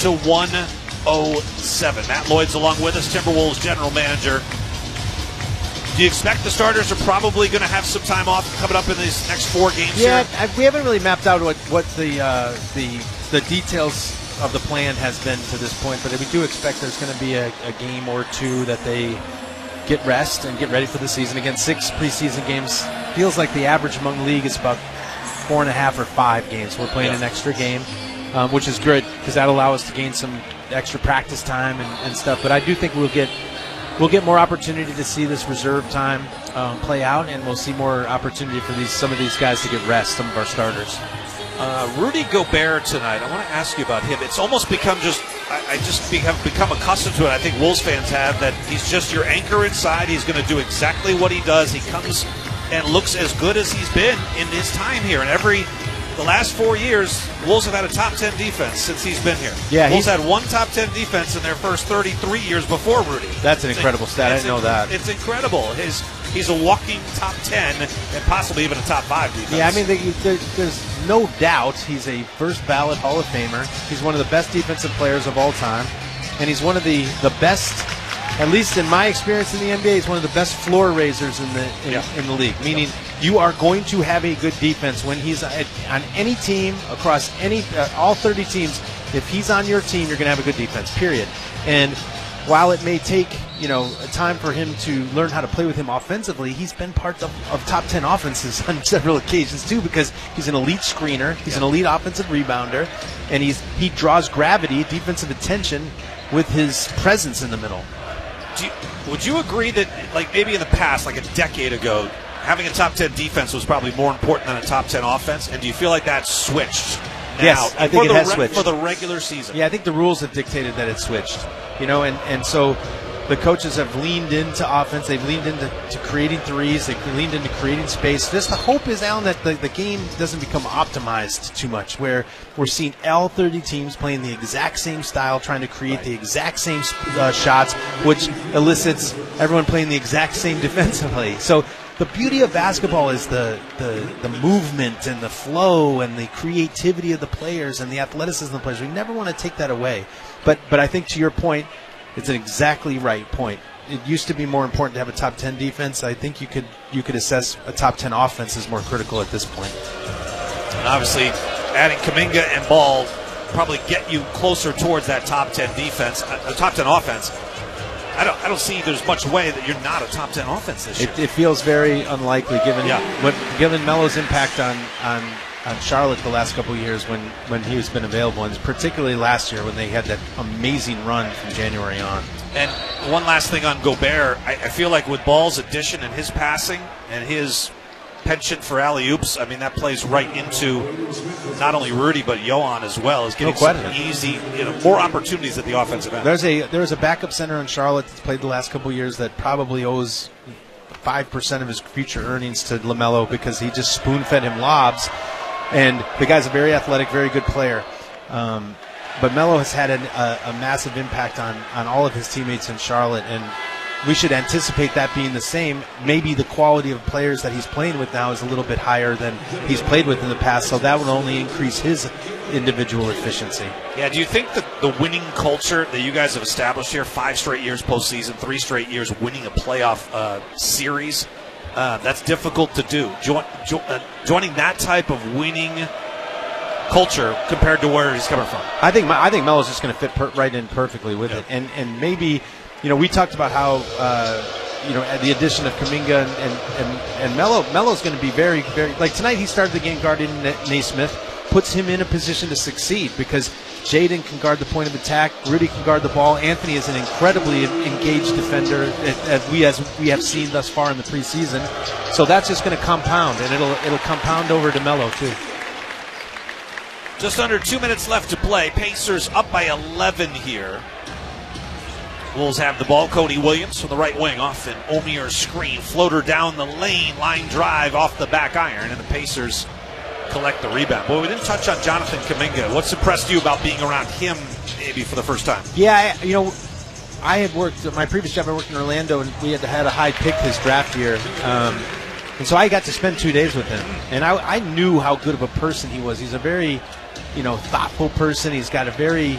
to 107. Matt Lloyd's along with us, Timberwolves general manager. Do you expect the starters are probably going to have some time off coming up in these next 4 games here? We haven't really mapped out what the details of the plan has been to this point, but we do expect there's going to be a game or two that they get rest and get ready for the season. Again, 6 preseason games. Feels like the average among the league is about 4.5 or 5 games. We're playing an extra game, which is good because that'll allow us to gain some extra practice time and stuff. But I do think we'll get more opportunity to see this reserve time play out, and we'll see more opportunity for some of these guys to get rest, some of our starters. Rudy Gobert tonight, I want to ask you about him. It's almost become have become accustomed to it. I think Wolves fans have, that he's just your anchor inside. He's going to do exactly what he does. He comes and looks as good as he's been in his time here. And the last 4 years, Wolves have had a top 10 defense since he's been here. Yeah, Wolves had one top 10 defense in their first 33 years before Rudy. That's an incredible stat. I didn't know that. It's incredible. He's a walking top 10 and possibly even a top 5 defense. Yeah, I mean, there's no doubt he's a first ballot Hall of Famer. He's one of the best defensive players of all time, and he's one of the best, at least in my experience in the NBA, he's one of the best floor raisers in the league. Meaning, you are going to have a good defense when he's on any team across all 30 teams. If he's on your team, you're going to have a good defense. Period. And while it may take time for him to learn how to play with him offensively, he's been part of top 10 offenses on several occasions too, because he's an elite screener, he's an elite offensive rebounder, and he draws gravity, defensive attention with his presence in the middle. Would you agree that, like maybe in the past, like a decade ago, having a top 10 defense was probably more important than a top 10 offense? And do you feel like that's switched now? Yes, I think it has switched. For the regular season. Yeah, I think the rules have dictated that it's switched. And so the coaches have leaned into offense. They've leaned into creating threes. They've leaned into creating space. Just the hope is, Alan, that the game doesn't become optimized too much, where we're seeing all 30 teams playing the exact same style, trying to create the exact same shots, which elicits everyone playing the exact same defensively. So the beauty of basketball is the movement and the flow and the creativity of the players and the athleticism of the players. We never want to take that away. But I think, to your point, it's an exactly right point. It used to be more important to have a top 10 defense. I think you could assess a top 10 offense as more critical at this point. And obviously, adding Kuminga and Ball probably get you closer towards that top 10 defense, a top 10 offense. I don't see there's much way that you're not a top 10 offense this year. It feels very unlikely given Melo's impact on Charlotte the last couple of years when he's been available, and particularly last year when they had that amazing run from January on. And one last thing on Gobert, I feel like with Ball's addition and his passing and his penchant for alley-oops, I mean, that plays right into not only Rudy but Johan as well, is getting some easy, more opportunities at the offensive end. There's a backup center in Charlotte that's played the last couple of years that probably owes 5% of his future earnings to LaMelo, because he just spoon-fed him lobs. And the guy's a very athletic, very good player. But Melo has had a massive impact on all of his teammates in Charlotte, and we should anticipate that being the same. Maybe the quality of players that he's playing with now is a little bit higher than he's played with in the past, so that will only increase his individual efficiency. Yeah, do you think that the winning culture that you guys have established here, 5 straight years postseason, 3 straight years winning a playoff series, that's difficult to do? Joining that type of winning culture compared to where he's coming from. I think Melo's just going to fit right in perfectly with it, and maybe we talked about how the addition of Kuminga and Melo's going to be very, very, like tonight he started the game guarding Naismith, puts him in a position to succeed because Jaden can guard the point of attack, Rudy can guard the ball, Anthony is an incredibly engaged defender as we have seen thus far in the preseason. So that's just going to compound, and it'll compound over to Melo too. Just under 2 minutes left to play. Pacers up by 11 here. Wolves have the ball. Cody Williams from the right wing off an Omier screen. Floater down the lane. Line drive off the back iron. And the Pacers collect the rebound. Boy, we didn't touch on Jonathan Kuminga. What's impressed you about being around him maybe for the first time? Yeah, I had worked, my previous job I worked in Orlando, and we had a high pick his draft year. And so I got to spend 2 days with him. And I knew how good of a person he was. He's a very thoughtful person. He's got a very